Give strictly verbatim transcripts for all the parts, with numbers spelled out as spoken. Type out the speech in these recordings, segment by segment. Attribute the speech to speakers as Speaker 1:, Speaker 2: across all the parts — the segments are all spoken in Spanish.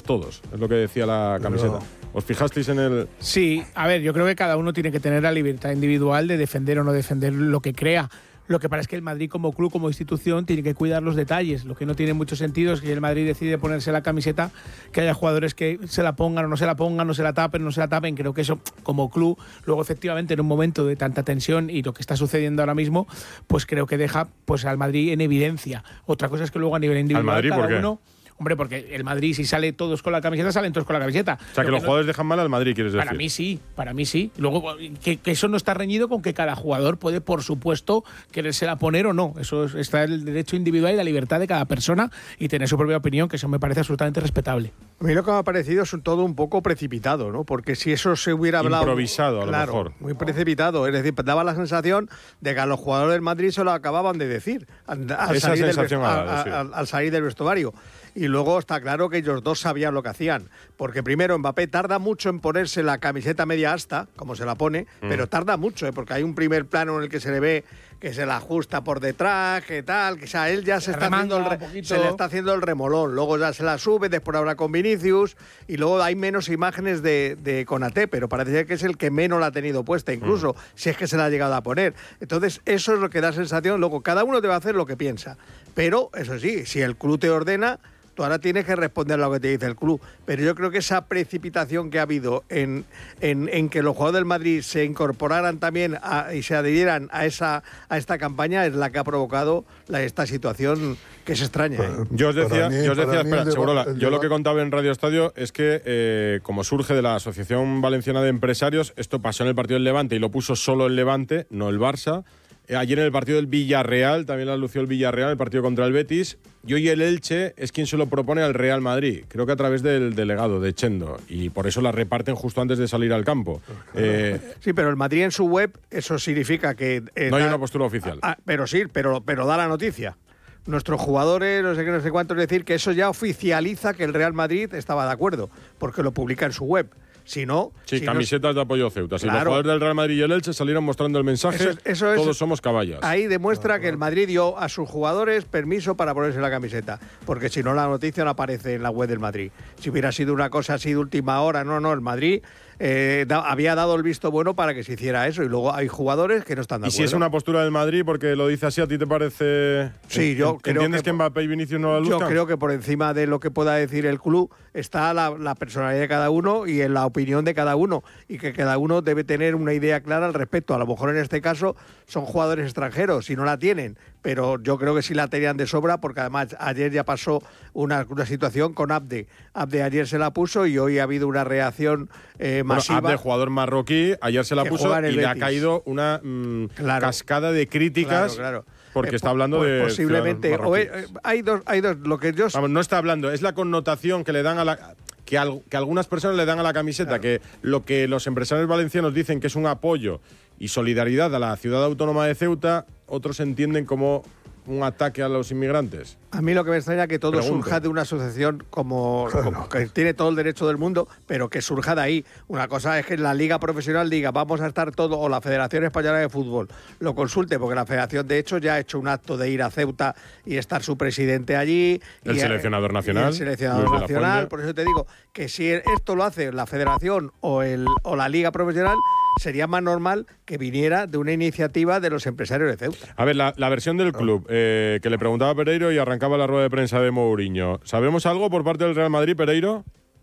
Speaker 1: todos, es lo que decía la camiseta. No. ¿Os fijasteis en el...?
Speaker 2: Sí, a ver, yo creo que cada uno tiene que tener la libertad individual de defender o no defender lo que crea. Lo que pasa es que el Madrid como club, como institución, tiene que cuidar los detalles. Lo que no tiene mucho sentido es que el Madrid decide ponerse la camiseta, que haya jugadores que se la pongan o no se la pongan, no se la tapen, no se la tapen. Creo que eso, como club, luego efectivamente en un momento de tanta tensión y lo que está sucediendo ahora mismo, pues creo que deja pues al Madrid en evidencia. Otra cosa es que luego a nivel individual
Speaker 1: ¿Al Madrid
Speaker 2: cada
Speaker 1: por qué?
Speaker 2: uno... Hombre, porque el Madrid, si sale todos con la camiseta, salen todos con la camiseta.
Speaker 1: O sea, que, que los no, jugadores dejan mal al Madrid, ¿quieres decir?
Speaker 2: Para mí sí, para mí sí. Luego, que, que eso no está reñido con que cada jugador puede, por supuesto, querérsela poner o no. Eso es, está el derecho individual y la libertad de cada persona y tener su propia opinión, que eso me parece absolutamente respetable.
Speaker 3: A mí lo que me ha parecido es un todo un poco precipitado, ¿no? Porque si eso se hubiera hablado...
Speaker 1: Improvisado, a lo
Speaker 3: claro,
Speaker 1: mejor.
Speaker 3: Muy precipitado. Es decir, daba la sensación de que a los jugadores del Madrid se lo acababan de decir al, al,
Speaker 1: Esa
Speaker 3: salir,
Speaker 1: sensación
Speaker 3: del,
Speaker 1: ha dado,
Speaker 3: a,
Speaker 1: sí.
Speaker 3: al, al salir del vestuario. Y luego está claro que ellos dos sabían lo que hacían. Porque primero Mbappé tarda mucho en ponerse la camiseta media asta, como se la pone, mm. pero tarda mucho, ¿eh? Porque hay un primer plano en el que se le ve que se la ajusta por detrás, que tal, que o sea, él ya se, está haciendo el re- se le está haciendo el remolón, luego ya se la sube, después habla con Vinicius, y luego hay menos imágenes de, de Konaté, pero parece ser que es el que menos la ha tenido puesta, incluso, mm. si es que se la ha llegado a poner. Entonces, eso es lo que da sensación. Luego, cada uno debe hacer lo que piensa. Pero, eso sí, si el club te ordena, tú ahora tienes que responder a lo que te dice el club. Pero yo creo que esa precipitación que ha habido en, en, en que los jugadores del Madrid se incorporaran también a, y se adhirieran a esa a esta campaña es la que ha provocado la, esta situación que es extraña. ¿eh?
Speaker 1: Yo os decía,
Speaker 4: mí,
Speaker 1: yo os decía espera,
Speaker 4: deba-
Speaker 1: Segurola, yo lo que contaba en Radio Estadio es que, eh, como surge de la Asociación Valenciana de Empresarios, esto pasó en el partido del Levante y lo puso solo el Levante, no el Barça. Ayer en el partido del Villarreal, también la lució el Villarreal, el partido contra el Betis. Y hoy el Elche es quien se lo propone al Real Madrid, creo que a través del delegado de Chendo. Y por eso la reparten justo antes de salir al campo. Eh,
Speaker 3: sí, pero el Madrid en su web, eso significa que... Eh,
Speaker 1: no hay
Speaker 3: da,
Speaker 1: una postura oficial.
Speaker 3: A, a, pero sí, pero, pero da la noticia. Nuestros jugadores, no sé qué, no sé cuánto, es decir, que eso ya oficializa que el Real Madrid estaba de acuerdo, porque lo publica en su web. Si no...
Speaker 1: Sí,
Speaker 3: si
Speaker 1: camisetas
Speaker 3: no,
Speaker 1: de apoyo Ceuta. Si
Speaker 3: claro.
Speaker 1: los jugadores del Real Madrid y el Elche salieron mostrando el mensaje, eso es, eso es, todos somos caballas.
Speaker 3: Ahí demuestra claro, que el Madrid dio a sus jugadores permiso para ponerse la camiseta, porque si no la noticia no aparece en la web del Madrid. Si hubiera sido una cosa así de última hora, no, no, el Madrid eh, da, había dado el visto bueno para que se hiciera eso, y luego hay jugadores que no están de
Speaker 1: ¿Y
Speaker 3: acuerdo.
Speaker 1: si es una postura del Madrid porque lo dice así, a ti te parece...?
Speaker 3: Sí, yo creo
Speaker 1: ¿Entiendes
Speaker 3: que,
Speaker 1: que Mbappé y Vinicius no la luzcan?
Speaker 3: Yo creo que por encima de lo que pueda decir el club está la, la personalidad de cada uno y en la opinión de cada uno, y que cada uno debe tener una idea clara al respecto. A lo mejor en este caso son jugadores extranjeros, si no la tienen, pero yo creo que sí la tenían de sobra, porque además ayer ya pasó una, una situación con Abde. Abde ayer se la puso y hoy ha habido una reacción eh, masiva.
Speaker 1: Bueno, Abde, jugador marroquí, ayer se la puso y le ha caído una mmm, claro. cascada de críticas.
Speaker 3: Claro, claro.
Speaker 1: Porque
Speaker 3: eh,
Speaker 1: está hablando
Speaker 3: pues,
Speaker 1: de
Speaker 3: posiblemente o, eh, hay dos hay dos lo que yo
Speaker 1: Vamos, no está hablando, es la connotación que le dan a la que, al, que algunas personas le dan a la camiseta, claro. Que lo que los empresarios valencianos dicen que es un apoyo y solidaridad a la ciudad autónoma de Ceuta, otros entienden como un ataque a los inmigrantes.
Speaker 3: A mí lo que me extraña es que todo
Speaker 1: Pregunto.
Speaker 3: surja de una asociación como, como que tiene todo el derecho del mundo, pero que surja de ahí. Una cosa es que la liga profesional diga vamos a estar todo, o la Federación Española de Fútbol lo consulte, porque la Federación de hecho ya ha hecho un acto de ir a Ceuta y estar su presidente allí.
Speaker 1: El
Speaker 3: y,
Speaker 1: seleccionador nacional.
Speaker 3: El seleccionador nacional. Por eso te digo que si esto lo hace la Federación o, el, o la liga profesional, sería más normal que viniera de una iniciativa de los empresarios de Ceuta.
Speaker 1: A ver, la, la versión del club, eh, que le preguntaba a Pereiro y arrancaba la rueda de prensa de Mourinho. ¿Sabemos algo por parte del Real Madrid, Pereiro?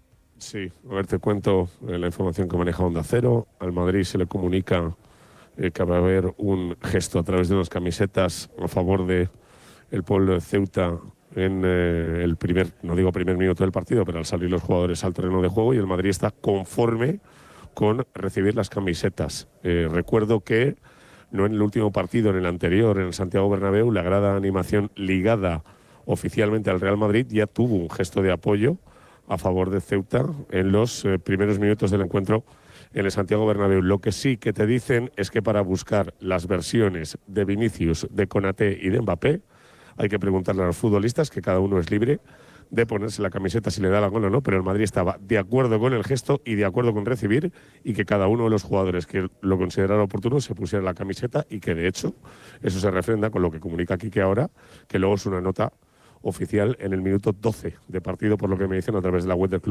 Speaker 5: Sí, a ver, te cuento eh, la información que maneja Onda Cero. Al Madrid se le comunica eh, que va a haber un gesto a través de unas camisetas a favor de el pueblo de Ceuta en eh, el primer, no digo primer minuto del partido, pero al salir los jugadores al terreno de juego, y el Madrid está conforme con recibir las camisetas. Eh, recuerdo que no en el último partido, en el anterior, en el Santiago Bernabéu, la grada de animación ligada oficialmente al Real Madrid ya tuvo un gesto de apoyo a favor de Ceuta en los eh, primeros minutos del encuentro en el Santiago Bernabéu. Lo que sí que te dicen es que para buscar las versiones de Vinicius, de Konaté y de Mbappé, hay que preguntarle a los futbolistas, que cada uno es libre de ponerse la camiseta si le da la gana o no, pero el Madrid estaba de acuerdo con el gesto y de acuerdo con recibir, y que cada uno de los jugadores que lo considerara oportuno se pusiera la camiseta, y que de hecho eso se refrenda con lo que comunica Quique ahora, que luego es una nota oficial en el minuto doce de partido, por lo que me dicen a través de la web del club.